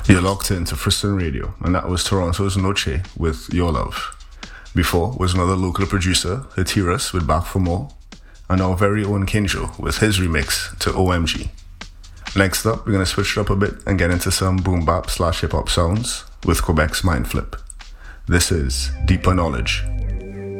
You're locked into Friston Radio, and that was Toronto's Noche with Your Love. Before was another local producer, Hatiras with Back for More, and our very own Kinjo with his remix to OMG. Next up, we're going to switch it up a bit and get into some boom bap / hip hop sounds with Quebec's Mind Flip. This is Deeper Knowledge.